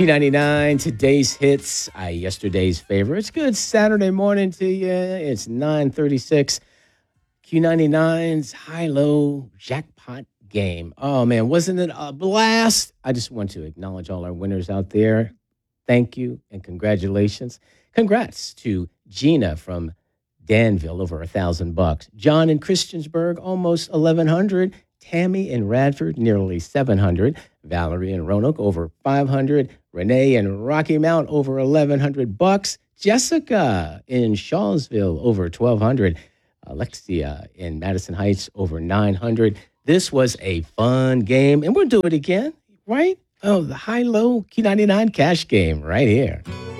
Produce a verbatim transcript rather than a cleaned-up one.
Q ninety-nine, today's hits, uh, yesterday's favorites. Good Saturday morning to you. It's nine thirty-six. Q ninety-nine's high-low jackpot game. Oh, man, wasn't it a blast? I just want to acknowledge all our winners out there. Thank you and congratulations. Congrats to Gina from Danville, over a thousand bucks. John in Christiansburg, almost eleven hundred. Tammy in Radford, nearly seven hundred. Valerie in Roanoke, over five hundred. Renee in Rocky Mount, over eleven hundred bucks. Jessica in Shawsville, over twelve hundred. Alexia in Madison Heights, over nine hundred. This was a fun game, and we'll do it again, right? Oh, the high-low Q ninety-nine cash game right here.